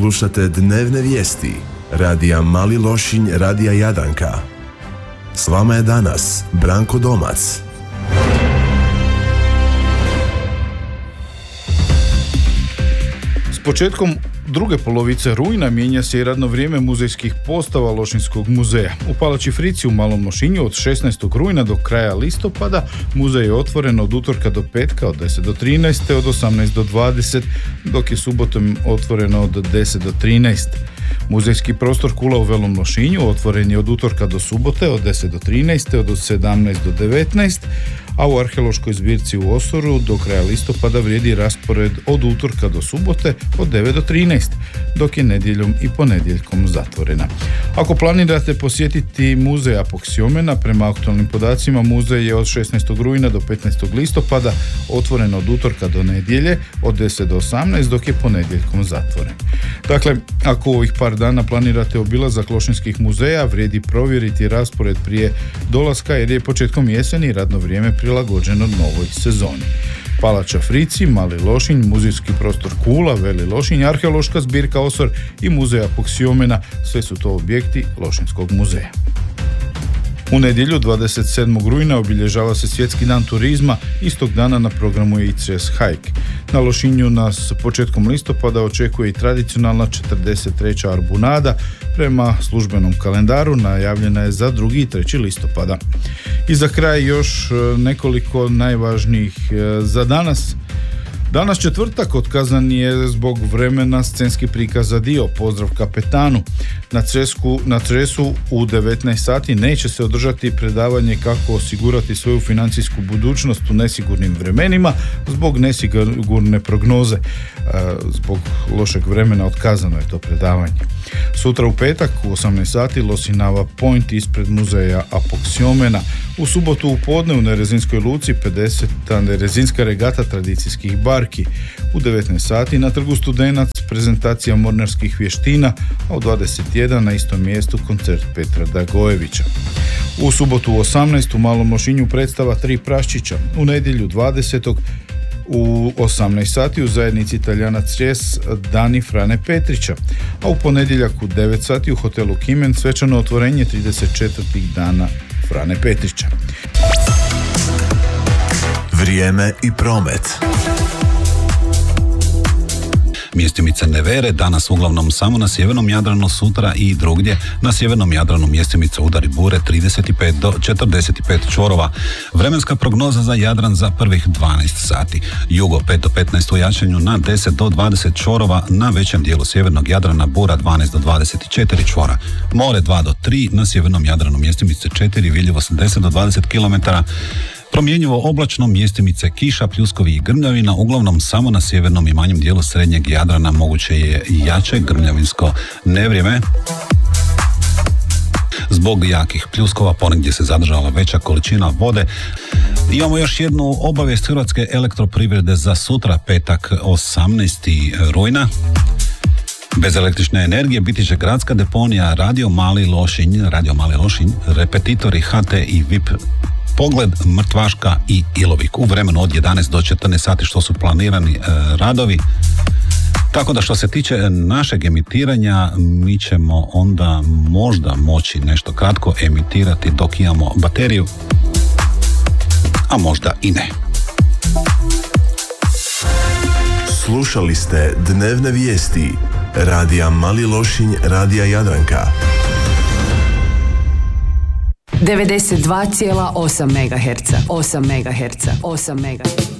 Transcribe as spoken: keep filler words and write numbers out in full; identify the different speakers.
Speaker 1: Slušate dnevne vijesti radija Mali Lošinj, radija Jadranka. S vama je danas Branko Domac.
Speaker 2: S početkom druge polovice rujna mijenja se i radno vrijeme muzejskih postava Lošinjskog muzeja. U Palači Frici u Malom Lošinju od šesnaestog rujna do kraja listopada muzej je otvoren od utorka do petka od deset do trinaest, od osamnaest do dvadeset, dok je subotom otvoreno od deset do trinaest. Muzejski prostor Kula u Velom Lošinju otvoren je od utorka do subote od deset do trinaest, od sedamnaest do devetnaest, a u arheološkoj zbirci u Osoru do kraja listopada vrijedi raspored od utorka do subote od devet do trinaest, dok je nedjeljom i ponedjeljkom zatvorena. Ako planirate posjetiti muzej Apoksiomena, prema aktualnim podacima muzej je od šesnaestog rujna do petnaestog listopada otvoren od utorka do nedjelje od deset do osamnaest, dok je ponedjeljkom zatvoren. Dakle, ako u ovih par dana planirate obilazak lošinjskih muzeja, vrijedi provjeriti raspored prije dolaska jer je početkom jeseni radno vrijeme prilagođeno novoj sezoni. Palača Frici, Mali Lošinj, muzejski prostor Kula, Veli Lošinj, arheološka zbirka Osor i muzej Apoksiomena, sve su to objekti Lošinjskog muzeja. U nedjelju dvadeset sedmog rujna obilježava se Svjetski dan turizma, istog dana na programu je i Cres Hike. Na Lošinju nas početkom listopada očekuje i tradicionalna četrdeset treća Arbunada, prema službenom kalendaru najavljena je za drugi i treći listopada. I za kraj još nekoliko najvažnijih za danas. Danas četvrtak otkazan je zbog vremena scenski prikaz za dio Pozdrav kapetanu. Na Cresku, na Cresu u devetnaest sati neće se održati predavanje kako osigurati svoju financijsku budućnost u nesigurnim vremenima zbog nesigurne prognoze. Zbog lošeg vremena otkazano je to predavanje. Sutra u petak u osamnaest sati Losinava Point ispred muzeja Apoksiomena. U subotu u podne u Nerezinskoj luci pedeseta Nerezinska regata tradicijskih barki. U devetnaest sati na Trgu Studenac prezentacija mornarskih vještina, a u dvadeset jedan na istom mjestu koncert Petra Dagojevića. U subotu u osamnaest u Malom Lošinju predstava Tri praščića. U nedjelju dvadesetog u osamnaest sati u zajednici Italijana Cres Dani Frane Petrića, a u ponedjeljak u devet sati u hotelu Kimen svečano otvorenje trideset četvrtih dana Frane Petrića.
Speaker 1: Vrijeme i promet.
Speaker 3: Mjestimice nevere danas uglavnom samo na sjevernom Jadranu, sutra i drugdje. Na sjevernom Jadranu mjestimice udari bure trideset pet do četrdeset pet čorova. Vremenska prognoza za Jadran za prvih dvanaest sati. Jugo pet do petnaest u jačanju na deset do dvadeset čorova, na većem dijelu sjevernog Jadrana bura dvanaest do dvadeset četiri čvora. More dva do tri, na sjevernom Jadranu mjestimice četiri, vidljivost deset do dvadeset kilometara. Promjenjivo oblačno, mjestimice kiša, pljuskovi i grmljavina, uglavnom samo na sjevernom i manjem dijelu srednjeg Jadrana moguće je jače grmljavinsko nevrijeme. Zbog jakih pljuskova ponegdje se zadržala veća količina vode. Imamo još jednu obavijest Hrvatske elektroprivrede za sutra, petak osamnaestog rujna. Bez električne energije biti će gradska deponija Radio Mali Lošinj, Radio Mali Lošinj, repetitori H T i V I P Pogled, Mrtvaška i Ilovik u vremenu od jedanaest do četrnaest sati što su planirani e, radovi. Tako da što se tiče našeg emitiranja, mi ćemo onda možda moći nešto kratko emitirati dok imamo bateriju, a možda i ne.
Speaker 1: Slušali ste dnevne vijesti radija Mali Lošinj, radija Jadranka.
Speaker 4: devedeset dva zarez osam megaherca, osam megaherca, osam megaherca.